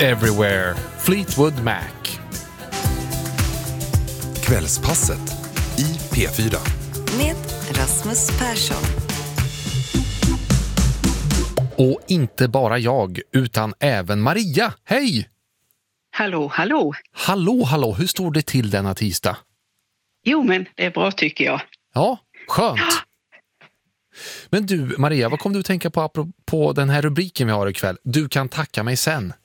Everywhere, Fleetwood Mac. Kvällspasset i P4. Med Rasmus Persson. Och inte bara jag, utan även Maria. Hej! Hallå, hallå. Hallå, hur står det till denna tisdag? Jo, men det är bra tycker jag. Ja, skönt. Men du, Maria, vad kom du att tänka på apropå den här rubriken vi har ikväll? Du kan tacka mig sen.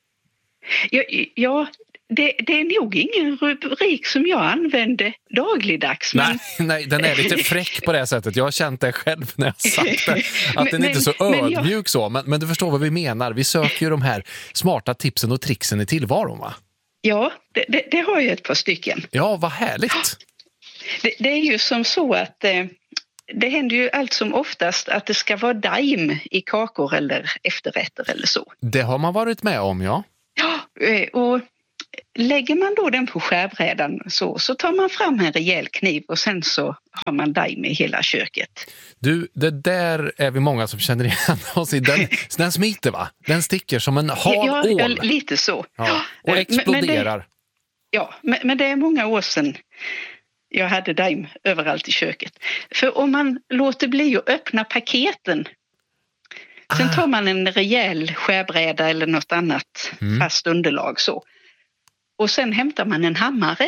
Ja, det är nog ingen rubrik som jag använder dagligdags. Men... Nej, den är lite fräck på det här sättet. Jag har känt det själv när jag sagt det. Att den inte är så ödmjuk så. Men du förstår vad vi menar. Vi söker ju de här smarta tipsen och tricksen i tillvaron, va? Ja, det har jag ett par stycken. Ja, vad härligt. Det är ju som så att det händer ju allt som oftast att det ska vara daim i kakor eller efterrätter eller så. Det har man varit med om, ja. Ja, och lägger man då den på skärbrädan så tar man fram en rejäl kniv och sen så har man daim i hela köket. Du, det där är vi många som känner igen oss i. Den smiter, va? Den sticker som en hal ål. Ja, lite så. Ja, och exploderar. Men det är många år sedan jag hade daim överallt i köket. För om man låter bli att öppna paketen, sen tar man en rejäl skärbräda eller något annat fast underlag så. Och sen hämtar man en hammare.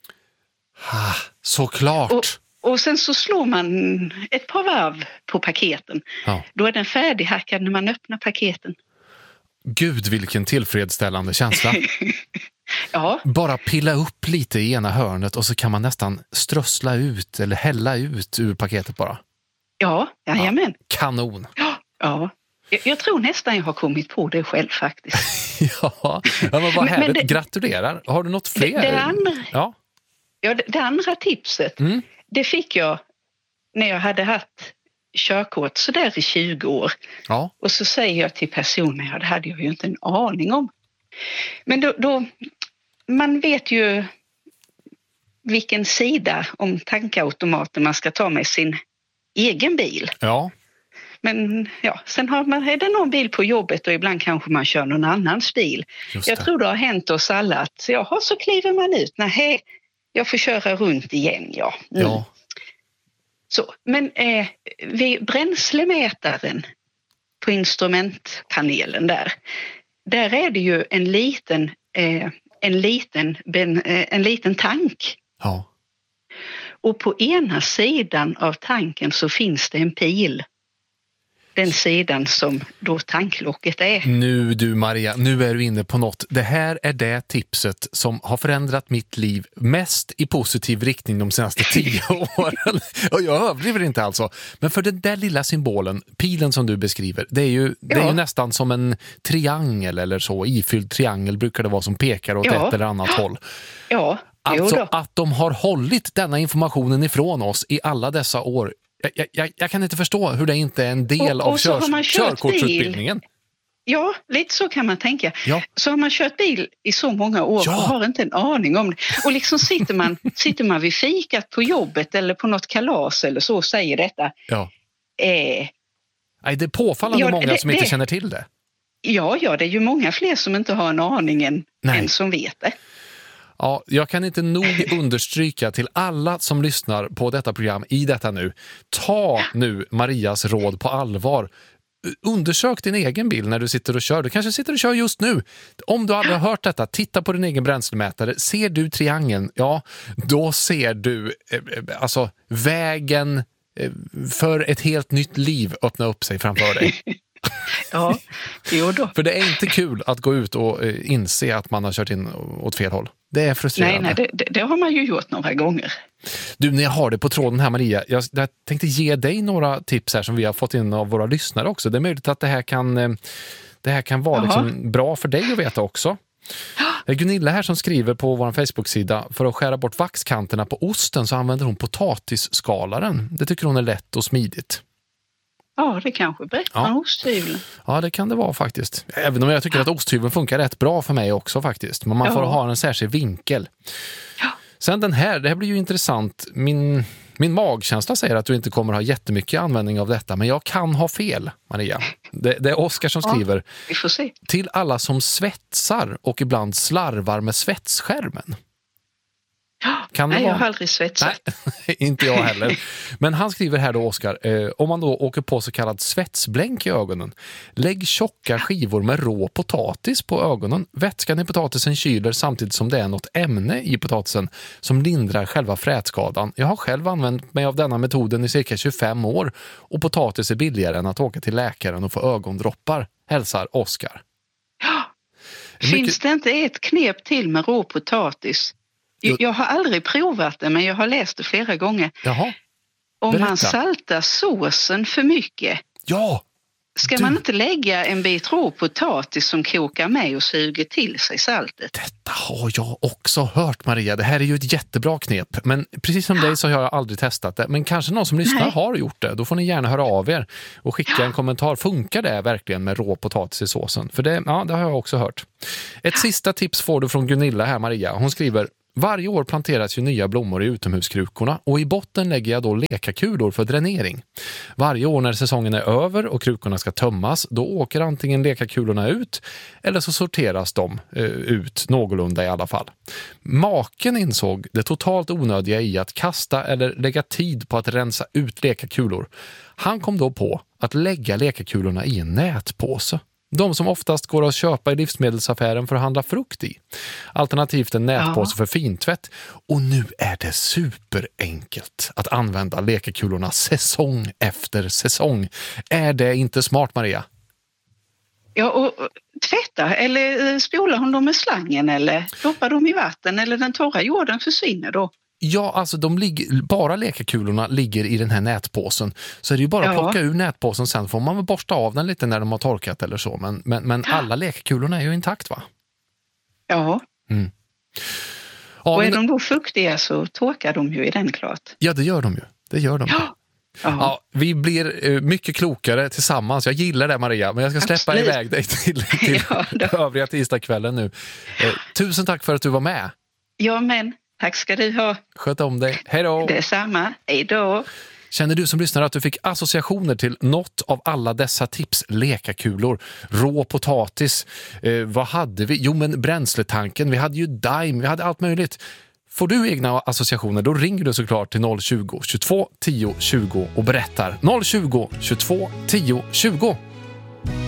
Såklart. Och sen så slår man ett par varv på paketen. Ja. Då är den färdighackad när man öppnar paketen. Gud, vilken tillfredsställande känsla. Ja. Bara pilla upp lite i ena hörnet och så kan man nästan strössla ut eller hälla ut ur paketet bara. Ja, jajamän. Kanon. Ja. Jag tror nästan jag har kommit på det själv faktiskt. Ja, men vad härligt. Gratulerar. Har du något fler? Det andra tipset, det fick jag när jag hade haft körkort så där i 20 år. Ja. Och så säger jag till personen, det hade jag ju inte en aning om. Men då man vet ju vilken sida om tankautomaten man ska ta med sin egen bil. Ja. Men sen är det någon bil på jobbet och ibland kanske man kör någon annans bil. Jag tror det har hänt oss alla att så kliver man ut. Nej, jag får köra runt igen, ja. Så, men vid bränslemätaren på instrumentpanelen där är det ju en liten tank. Ja. Och på ena sidan av tanken så finns det en pil. Den sidan som då tanklocket är. Nu du Maria, nu är du inne på något. Det här är det tipset som har förändrat mitt liv mest i positiv riktning de senaste 10 åren. Och jag överdriver inte alltså. Men för den där lilla symbolen, pilen som du beskriver, det är ju nästan som en triangel eller så. Ifylld triangel brukar det vara som pekar åt ett eller annat håll. Ja. Alltså att de har hållit denna informationen ifrån oss i alla dessa år. Jag kan inte förstå hur det inte är en del av körkortsutbildningen. Ja, lite så kan man tänka. Ja. Så har man kört bil i så många år och har inte en aning om det. Och liksom sitter man vid fikat på jobbet eller på något kalas eller så och säger detta. Ja. Nej, det är påfallande många som inte känner till det. Ja, det är ju många fler som inte har en aning än som vet det. Ja, jag kan inte nog understryka till alla som lyssnar på detta program i detta nu. Ta nu Marias råd på allvar. Undersök din egen bil när du sitter och kör. Du kanske sitter och kör just nu. Om du aldrig har hört detta, titta på din egen bränslemätare. Ser du triangeln? Ja, då ser du vägen för ett helt nytt liv öppna upp sig framför dig. Ja, jo då. För det är inte kul att gå ut och inse att man har kört in åt fel håll. Det är frustrerande. Nej, det har man ju gjort några gånger. Du, när jag har det på tråden här Maria, jag tänkte ge dig några tips här som vi har fått in av våra lyssnare också. Det är möjligt att det här kan vara liksom bra för dig att veta också. Det är Gunilla här som skriver på vår Facebook-sida: för att skära bort vaxkanterna på osten så använder hon potatisskalaren. Det tycker hon är lätt och smidigt. Ja, det kanske bättre än osthyveln. Ja, det kan det vara faktiskt. Även om jag tycker att osthyveln funkar rätt bra för mig också faktiskt. Men man får ha en särskild vinkel. Ja. Sen det här blir ju intressant. Min Min magkänsla säger att du inte kommer ha jättemycket användning av detta, men jag kan ha fel, Maria. Det är Oskar som skriver. Vi får se. Till alla som svetsar och ibland slarvar med svetsskärmen. Nej, jag har aldrig svetsat. Nej, inte jag heller. Men han skriver här då, Oskar, om man då åker på så kallad svetsblänk i ögonen, lägg tjocka skivor med rå potatis på ögonen. Vätskan i potatisen kyler samtidigt som det är något ämne i potatisen som lindrar själva frätskadan. Jag har själv använt mig av denna metoden i cirka 25 år och potatis är billigare än att åka till läkaren och få ögondroppar. Hälsar Oskar. Finns det inte ett knep till med rå potatis? Jag har aldrig provat det, men jag har läst det flera gånger. Jaha. Om man saltar såsen för mycket. Ja. Ska man inte lägga en bit rå potatis som kokar med och suger till sig saltet? Detta har jag också hört, Maria. Det här är ju ett jättebra knep. Men precis som dig så har jag aldrig testat det. Men kanske någon som lyssnar har gjort det. Då får ni gärna höra av er och skicka en kommentar. Funkar det verkligen med rå potatis i såsen? För det har jag också hört. Ett sista tips får du från Gunilla här, Maria. Hon skriver: varje år planteras ju nya blommor i utomhuskrukorna och i botten lägger jag då lekakulor för dränering. Varje år när säsongen är över och krukorna ska tömmas, då åker antingen lekakulorna ut eller så sorteras de ut någorlunda i alla fall. Maken insåg det totalt onödiga i att kasta eller lägga tid på att rensa ut lekakulor. Han kom då på att lägga lekakulorna i en nätpåse. De som oftast går att köpa i livsmedelsaffären för att handla frukt i. Alternativt en nätpåse för fintvätt. Och nu är det superenkelt att använda lekakulorna säsong efter säsong. Är det inte smart, Maria? Ja, och tvätta eller spolar hon dem med slangen eller doppar dem i vatten eller den torra jorden försvinner då? Ja, alltså bara lekakulorna ligger i den här nätpåsen. Så är det ju bara att plocka ur nätpåsen, sen får man väl borsta av den lite när de har torkat eller så. Men alla lekakulorna är ju intakt, va? Ja. Mm. Och är de då fuktiga så torkar de ju i den klart. Ja, det gör de ju. Ja, vi blir mycket klokare tillsammans. Jag gillar det, Maria, men jag ska släppa iväg dig till övriga tisdagskvällen nu. Tusen tack för att du var med. Ja, men tack ska du ha. Sköt om dig. Hej då. Detsamma. Hej då. Känner du som lyssnar att du fick associationer till något av alla dessa tips? Lekakulor, rå potatis, vad hade vi? Jo, men bränsletanken, vi hade ju Daim, vi hade allt möjligt. Får du egna associationer, då ringer du såklart till 020 22 10 20 och berättar. 020 22 10 20.